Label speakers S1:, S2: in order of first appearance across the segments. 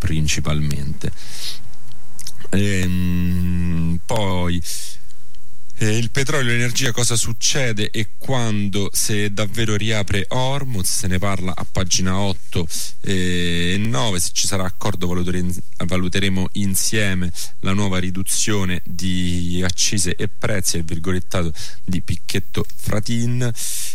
S1: principalmente. Poi il petrolio e l'energia, cosa succede e quando, se davvero riapre Hormuz, se ne parla a pagina 8 e 9. Se ci sarà accordo valuteremo insieme la nuova riduzione di accise e prezzi, il virgolettato di Pichetto Fratin,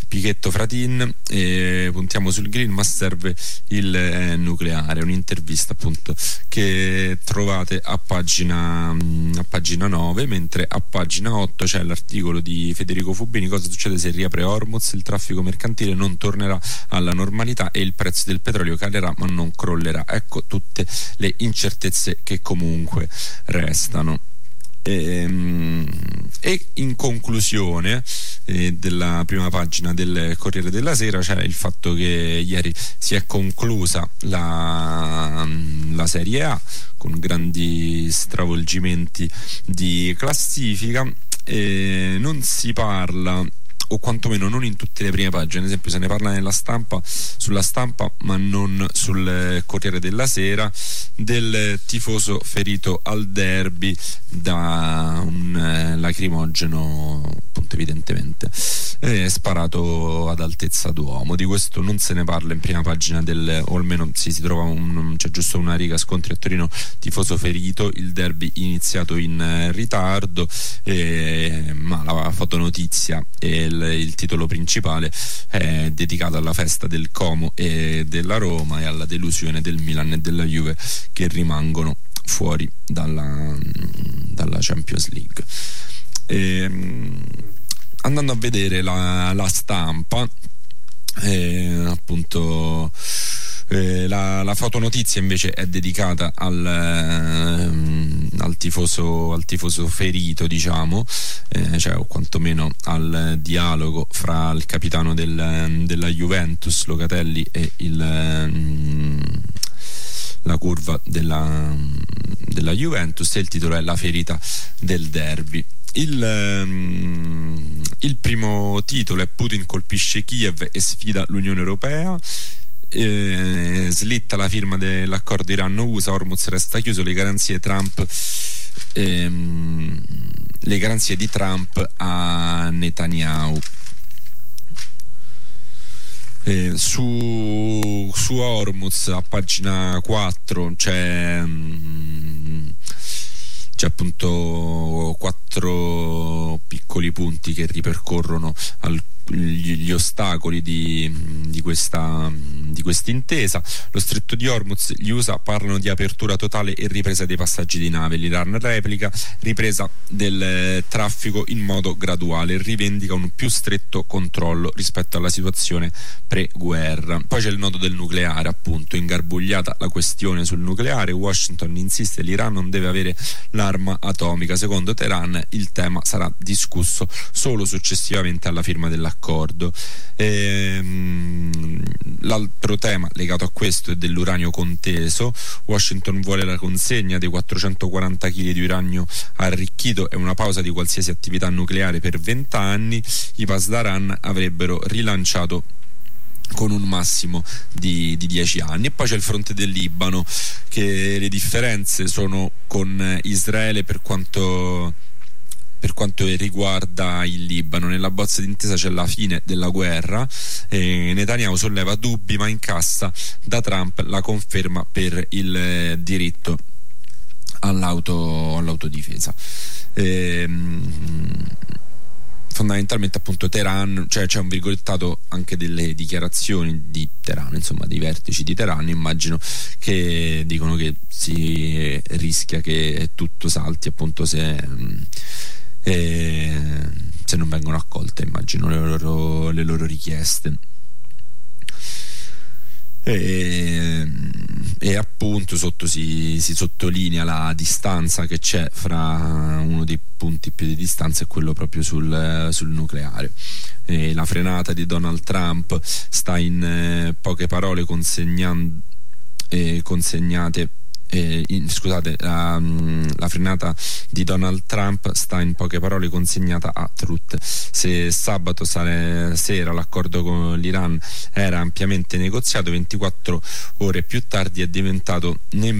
S1: puntiamo sul green ma serve il nucleare, un'intervista appunto che trovate a pagina 9, mentre a pagina 8 c'è l'articolo di Federico Fubini: cosa succede se riapre Hormuz, il traffico mercantile non tornerà alla normalità e il prezzo del petrolio calerà ma non crollerà. Ecco tutte le incertezze che comunque restano. E in conclusione della prima pagina del Corriere della Sera c'è il fatto che ieri si è conclusa la Serie A con grandi stravolgimenti di classifica. Non si parla, o quantomeno non in tutte le prime pagine, ad esempio se ne parla sulla stampa ma non sul Corriere della Sera, del tifoso ferito al derby da un lacrimogeno, appunto, evidentemente sparato ad altezza d'uomo. Di questo non se ne parla in prima pagina o almeno si trova c'è giusto una riga: scontri a Torino, tifoso ferito, il derby iniziato in ritardo, ma la fotonotizia e il titolo principale è dedicato alla festa del Como e della Roma e alla delusione del Milan e della Juve che rimangono fuori dalla Champions League. Andando a vedere la stampa, appunto la fotonotizia invece è dedicata al tifoso ferito, diciamo, cioè o quantomeno al dialogo fra il capitano della Juventus Locatelli e la curva della Juventus, e il titolo è La ferita del derby. Il primo titolo è: Putin colpisce Kiev e sfida l'Unione Europea. Slitta la firma dell'accordo Iran-USA, Hormuz resta chiuso, le garanzie di Trump a Netanyahu. Su Hormuz a pagina 4 c'è appunto 4 piccoli punti che ripercorrono gli ostacoli di questa intesa. Lo stretto di Hormuz, gli USA parlano di apertura totale e ripresa dei passaggi di nave, l'Iran replica ripresa del traffico in modo graduale, rivendica un più stretto controllo rispetto alla situazione pre-guerra. Poi c'è il nodo del nucleare, appunto, ingarbugliata la questione sul nucleare, Washington insiste l'Iran non deve avere l'arma atomica, secondo Teheran il tema sarà discusso solo successivamente alla firma dell'accordo. L'altro tema legato a questo è dell'uranio conteso. Washington vuole la consegna dei 440 kg di uranio arricchito e una pausa di qualsiasi attività nucleare per 20 anni. I Pasdaran avrebbero rilanciato con un massimo di 10 anni. E poi c'è il fronte del Libano, che le differenze sono con Israele per quanto riguarda il Libano. Nella bozza d'intesa c'è la fine della guerra, Netanyahu solleva dubbi ma incassa da Trump la conferma per il diritto all'autodifesa. Fondamentalmente, appunto, Teheran, cioè c'è un virgolettato anche delle dichiarazioni di Teheran, insomma dei vertici di Teheran, immagino, che dicono che si rischia che tutto salti, appunto, se non vengono accolte, immagino, le loro richieste. E appunto sotto si sottolinea la distanza che c'è fra uno dei punti più di distanza e quello proprio sul nucleare. La frenata di Donald Trump sta in poche parole la frenata di Donald Trump sta in poche parole consegnata a Truth. Se sabato sera l'accordo con l'Iran era ampiamente negoziato, 24 ore più tardi è diventato nemmeno